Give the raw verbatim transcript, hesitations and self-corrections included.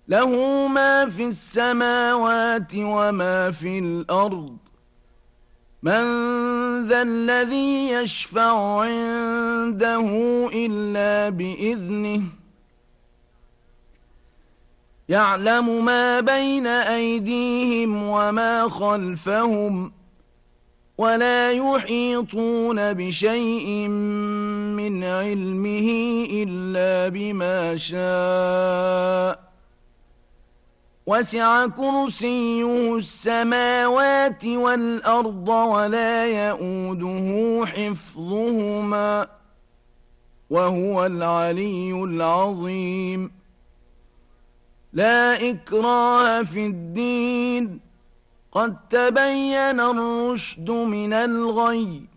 له ما في السماوات وما في الأرض. من ذا الذي يشفع عنده إلا بإذنه. يعلم ما بين أيديهم وما خلفهم ولا يحيطون بشيء من علمه إلا بما شاء. وسع كرسيه السماوات والأرض ولا يئوده حفظهما وهو العلي العظيم. لا إكراه في الدين قد تبين الرشد من الغي